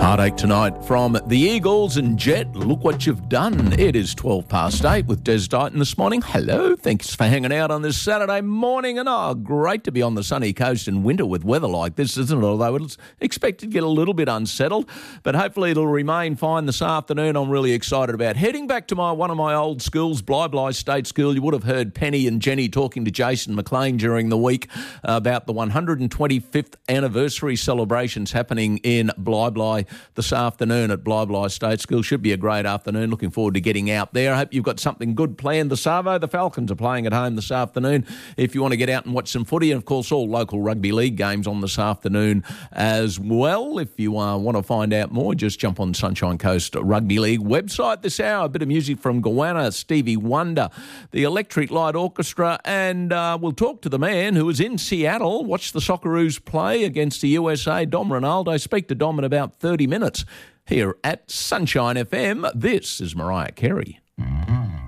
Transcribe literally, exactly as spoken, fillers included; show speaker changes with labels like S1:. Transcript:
S1: Heartache tonight from the Eagles and Jet. Look what you've done. It is twelve past eight with Des Dighton this morning. Hello. Thanks for hanging out on this Saturday morning. And oh, great to be on the sunny coast in winter with weather like this, isn't it? Although it's expected to get a little bit unsettled, but hopefully it'll remain fine this afternoon. I'm really excited about heading back to my one of my old schools, Bly Bly State School. You would have heard Penny and Jenny talking to Jason McLean during the week about the one hundred twenty-fifth anniversary celebrations happening in Bly Bly this afternoon at Bly Bly State School. Should be a great afternoon. Looking forward to getting out there. I hope you've got something good planned. The Savo, the Falcons are playing at home this afternoon. If you want to get out and watch some footy, and of course all local rugby league games on this afternoon as well. If you uh, want to find out more, just jump on Sunshine Coast Rugby League website this hour. A bit of music from Goanna, Stevie Wonder, the Electric Light Orchestra, and uh, we'll talk to the man who was in Seattle, watch the Socceroos play against the U S A, Dom Ronaldo. Speak to Dom in about thirty minutes here at Sunshine F M. This is Mariah Carey.